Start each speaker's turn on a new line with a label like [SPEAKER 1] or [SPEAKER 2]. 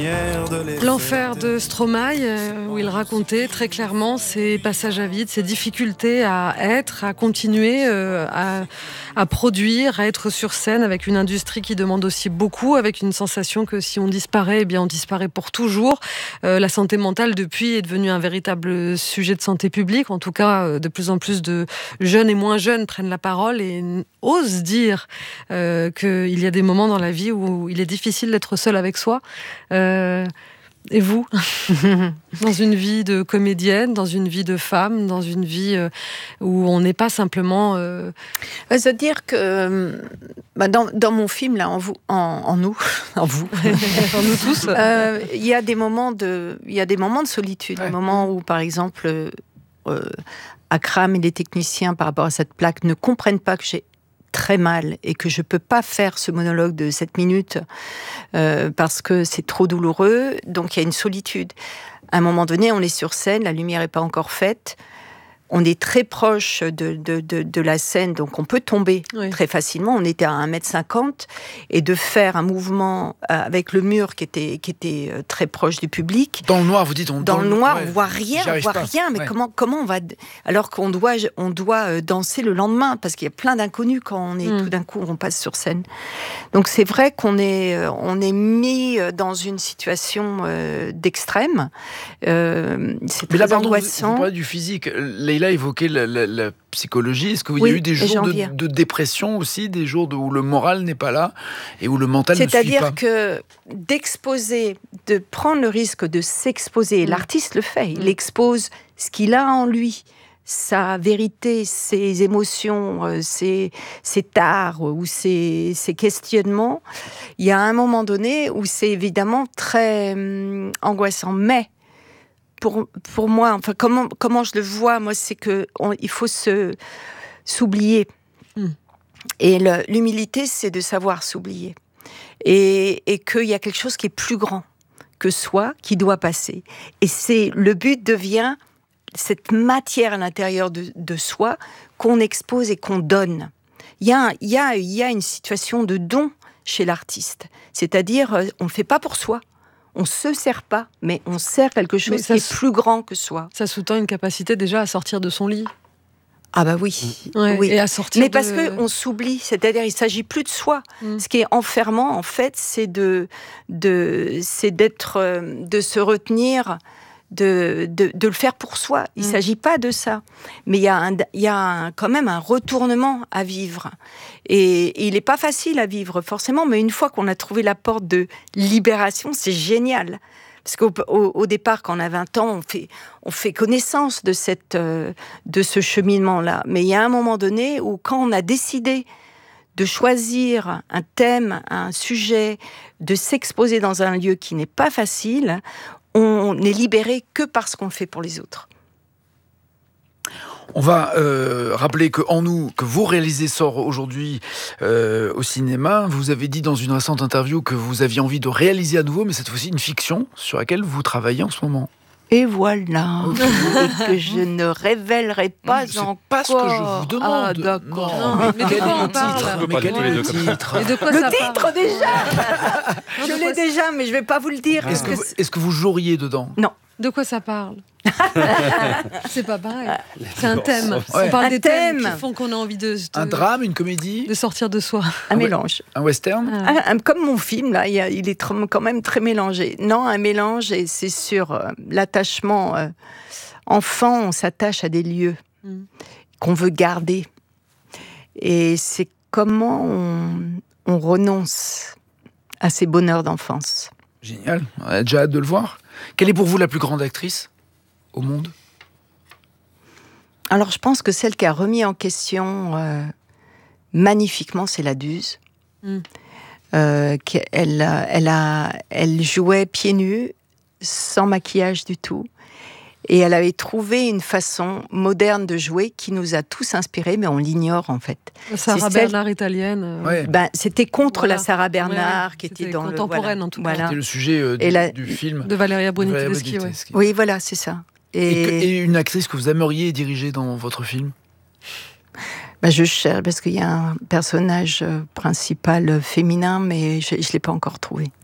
[SPEAKER 1] L'enfer de Stromae, où il racontait très clairement ses passages à vide, ses difficultés à être, à continuer, à produire, à être sur scène avec une industrie qui demande aussi beaucoup, avec une sensation que si on disparaît, eh bien on disparaît pour toujours. La santé mentale, depuis, est devenue un véritable sujet de santé publique. En tout cas, de plus en plus de jeunes et moins jeunes prennent la parole et osent dire qu'il y a des moments dans la vie où il est difficile d'être seul avec soi. Et vous, dans une vie de comédienne, dans une vie de femme, dans une vie où on n'est pas simplement...
[SPEAKER 2] C'est-à-dire que dans mon film, là, en nous, en nous
[SPEAKER 1] tous,
[SPEAKER 2] il y a des moments de solitude, des moments où, par exemple, Akram et les techniciens, par rapport à cette plaque, ne comprennent pas que j'ai très mal et que je peux pas faire ce monologue de 7 minutes parce que c'est trop douloureux, donc il y a une solitude. À un moment donné, on est sur scène, la lumière est pas encore faite, on est très proche de la scène, donc on peut tomber très facilement. On était à 1m50 et de faire un mouvement avec le mur qui était très proche du public.
[SPEAKER 3] Dans le noir, vous dites
[SPEAKER 2] dans le noir, on voit rien, mais comment on va... Alors qu'on doit danser le lendemain, parce qu'il y a plein d'inconnus quand on est tout d'un coup, on passe sur scène. Donc c'est vrai qu'on est mis dans une situation d'extrême. C'est très angoissant.
[SPEAKER 3] Vous parlez du physique. Leïla évoquait la psychologie. Est-ce qu'il y a eu des jours de dépression aussi, des jours où le moral n'est pas là et où le mental ne suit pas?
[SPEAKER 2] C'est-à-dire que d'exposer, de prendre le risque de s'exposer, l'artiste le fait, il expose ce qu'il a en lui, sa vérité, ses émotions, ses tares ou ses questionnements. Il y a un moment donné où c'est évidemment très angoissant, mais pour moi, enfin comment je le vois, moi, c'est que il faut s'oublier. Et l'humilité, c'est de savoir s'oublier. Et qu'il y a quelque chose qui est plus grand que soi, qui doit passer. Et le but devient cette matière à l'intérieur de soi qu'on expose et qu'on donne. Il y a une situation de don chez l'artiste. C'est-à-dire, on ne fait pas pour soi. On se sert pas, mais on sert quelque chose qui est plus grand que soi.
[SPEAKER 1] Ça sous-tend une capacité déjà à sortir de son lit.
[SPEAKER 2] Ah bah oui.
[SPEAKER 1] Et à sortir.
[SPEAKER 2] Mais parce qu'on s'oublie, c'est-à-dire il s'agit plus de soi. Ce qui est enfermant, en fait, c'est de se retenir, de le faire pour soi. Il s'agit pas de ça. Mais il y a quand même un retournement à vivre. Et il est pas facile à vivre, forcément, mais une fois qu'on a trouvé la porte de libération, c'est génial. Parce qu'au départ, quand on a 20 ans, on fait connaissance de ce cheminement-là. Mais il y a un moment donné où, quand on a décidé de choisir un thème, un sujet, de s'exposer dans un lieu qui n'est pas facile, on n'est libéré que parce qu'on le fait pour les autres.
[SPEAKER 3] On va rappeler que En nous, que vous réalisez, sort aujourd'hui au cinéma. Vous avez dit dans une récente interview que vous aviez envie de réaliser à nouveau, mais cette fois-ci une fiction sur laquelle vous travaillez en ce moment.
[SPEAKER 2] Et voilà, et que je ne révélerai pas encore.
[SPEAKER 3] C'est pas ce que je vous demande.
[SPEAKER 2] Ah, d'accord.
[SPEAKER 1] Non, mais de quoi on parle ?
[SPEAKER 3] Mais quel est le titre ?
[SPEAKER 1] Et de quoi
[SPEAKER 2] Le
[SPEAKER 1] ça
[SPEAKER 2] titre
[SPEAKER 1] parle
[SPEAKER 2] déjà. Je l'ai déjà, mais je vais pas vous le dire.
[SPEAKER 3] Est-ce que vous joueriez dedans ?
[SPEAKER 2] Non.
[SPEAKER 1] De quoi ça parle ? C'est pas pareil. C'est un thème.
[SPEAKER 3] Ouais.
[SPEAKER 1] On parle
[SPEAKER 2] Un
[SPEAKER 1] des thèmes
[SPEAKER 2] thème.
[SPEAKER 1] qui font qu'on a envie de
[SPEAKER 3] Un drame, une comédie ?
[SPEAKER 1] de sortir de soi.
[SPEAKER 2] Un mélange.
[SPEAKER 3] Un western ?
[SPEAKER 2] Comme mon film, là, il est quand même très mélangé. Non, un mélange, et c'est sur l'attachement. Enfant, on s'attache à des lieux qu'on veut garder. Et c'est comment on renonce à ces bonheurs d'enfance.
[SPEAKER 3] Génial, on a déjà hâte de le voir. Quelle est pour vous la plus grande actrice au monde ?
[SPEAKER 2] Alors, je pense que celle qui a remis en question magnifiquement, c'est la Duze. Elle jouait pieds nus, sans maquillage du tout. Et elle avait trouvé une façon moderne de jouer qui nous a tous inspirés, mais on l'ignore en fait.
[SPEAKER 1] La Sarah Bernard italienne.
[SPEAKER 2] C'était contre la Sarah Bernard qui était dans
[SPEAKER 1] contemporaine en tout cas.
[SPEAKER 3] C'était le sujet du film
[SPEAKER 1] de Valeria Bruni-Tedeschi.
[SPEAKER 2] Oui, voilà, c'est ça.
[SPEAKER 3] Et une actrice que vous aimeriez diriger dans votre film ?
[SPEAKER 2] Je cherche, parce qu'il y a un personnage principal féminin, mais je ne l'ai pas encore trouvé.